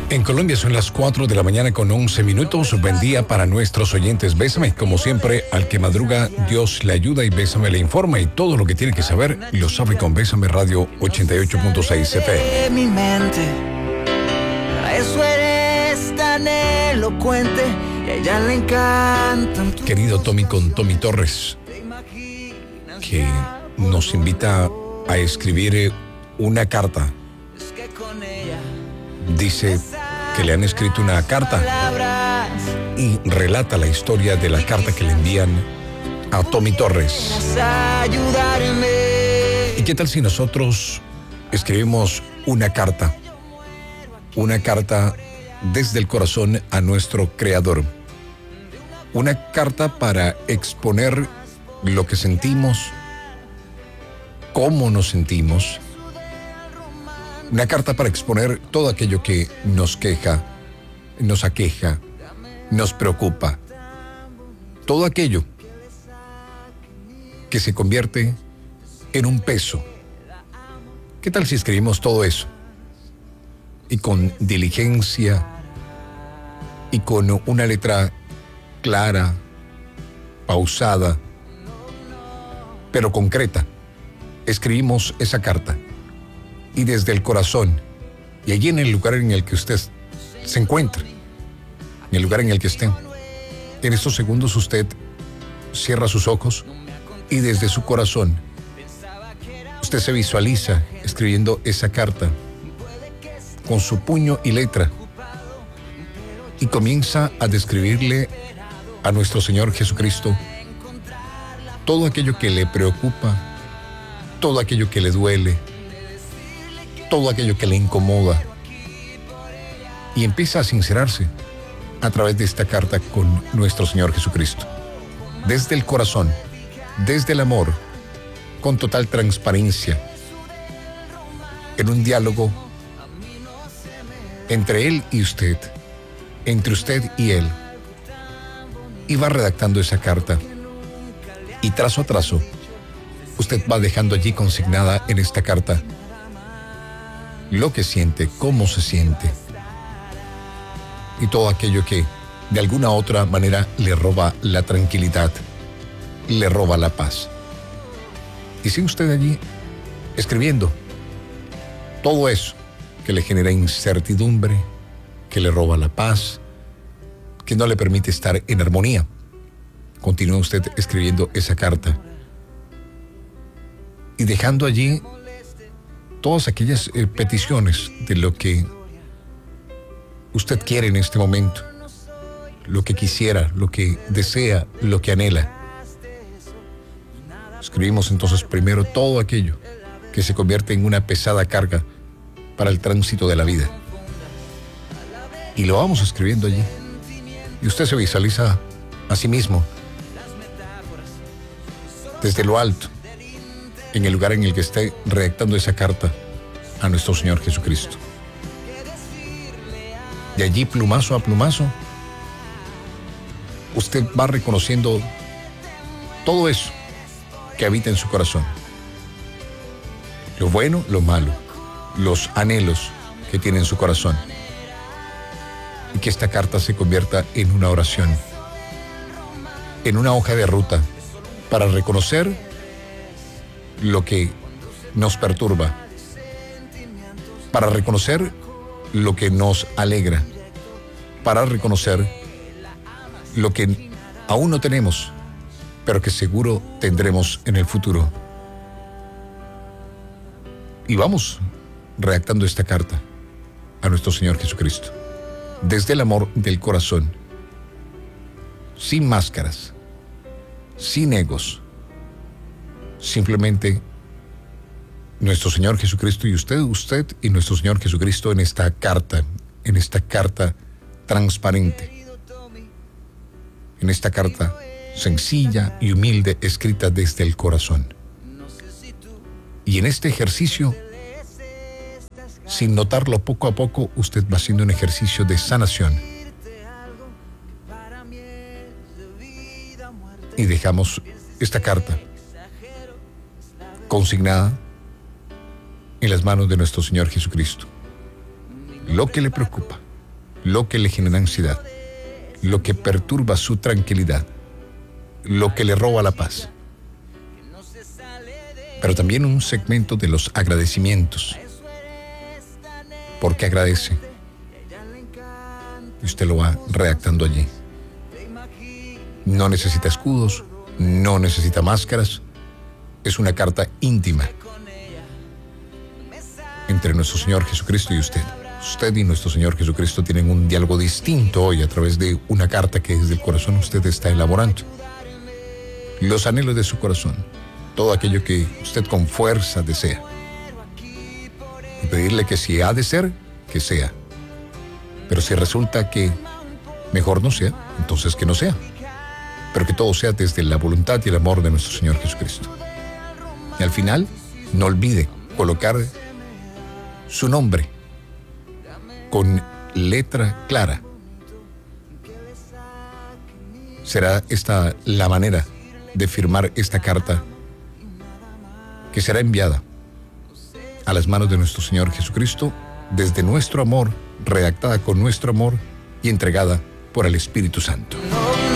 En Colombia son las 4 de la mañana con 11 minutos. Buen día para nuestros oyentes. Bésame, como siempre, al que madruga, Dios le ayuda y Bésame le informa. Y todo lo que tiene que saber, lo sabe con Bésame Radio 88.6 FM. Mi mente, a eso eres tan elocuente, y a ella le encantan. Querido Tommy con Tommy Torres, que nos invita a escribir una carta. Dice que le han escrito una carta y relata la historia de la carta que le envían a Tommy Torres. ¿Y qué tal si nosotros escribimos una carta desde el corazón a nuestro Creador? Una carta para exponer lo que sentimos, cómo nos sentimos. Una carta para exponer todo aquello que nos queja, nos aqueja, nos preocupa. Todo aquello que se convierte en un peso. ¿Qué tal si escribimos todo eso? Y con diligencia y con una letra clara, pausada, pero concreta, escribimos esa carta. Y desde el corazón, y allí en el lugar en el que usted se encuentra, en el lugar en el que esté, en estos segundos usted cierra sus ojos y desde su corazón usted se visualiza escribiendo esa carta con su puño y letra y comienza a describirle a nuestro Señor Jesucristo todo aquello que le preocupa, todo aquello que le duele, todo aquello que le incomoda, y empieza a sincerarse a través de esta carta con nuestro Señor Jesucristo. Desde el corazón, desde el amor, con total transparencia, en un diálogo entre Él y usted, entre usted y Él. Y va redactando esa carta, y trazo a trazo, usted va dejando allí consignada en esta carta lo que siente, cómo se siente y todo aquello que de alguna u otra manera le roba la tranquilidad, le roba la paz. Y sigue usted allí escribiendo todo eso que le genera incertidumbre, que le roba la paz, que no le permite estar en armonía. Continúa usted escribiendo esa carta y dejando allí todas aquellas peticiones de lo que usted quiere en este momento, lo que quisiera, lo que desea, lo que anhela. Escribimos entonces primero todo aquello que se convierte en una pesada carga para el tránsito de la vida. Y lo vamos escribiendo allí. Y usted se visualiza a sí mismo desde lo alto, en el lugar en el que esté redactando esa carta a nuestro Señor Jesucristo. De allí, plumazo a plumazo, usted va reconociendo todo eso que habita en su corazón. Lo bueno, lo malo, los anhelos que tiene en su corazón. Y que esta carta se convierta en una oración, en una hoja de ruta para reconocer lo que nos perturba, para reconocer lo que nos alegra, para reconocer lo que aún no tenemos, pero que seguro tendremos en el futuro. Y vamos redactando esta carta a nuestro Señor Jesucristo, desde el amor del corazón, sin máscaras, sin egos. Simplemente nuestro Señor Jesucristo y usted y nuestro Señor Jesucristo en esta carta transparente, en esta carta sencilla y humilde escrita desde el corazón. Y en este ejercicio, sin notarlo, poco a poco usted va haciendo un ejercicio de sanación. Y dejamos esta carta consignada en las manos de nuestro Señor Jesucristo. Lo que le preocupa, lo que le genera ansiedad, lo que perturba su tranquilidad, lo que le roba la paz. Pero también un segmento de los agradecimientos, porque agradece. Y usted lo va redactando allí. No necesita escudos, no necesita máscaras. Es una carta íntima entre nuestro Señor Jesucristo y usted. Usted y nuestro Señor Jesucristo tienen un diálogo distinto hoy a través de una carta que desde el corazón usted está elaborando. Los anhelos de su corazón, todo aquello que usted con fuerza desea. Y pedirle que si ha de ser, que sea. Pero si resulta que mejor no sea, entonces que no sea. Pero que todo sea desde la voluntad y el amor de nuestro Señor Jesucristo. Y al final, no olvide colocar su nombre con letra clara. Será esta la manera de firmar esta carta que será enviada a las manos de nuestro Señor Jesucristo desde nuestro amor, redactada con nuestro amor y entregada por el Espíritu Santo.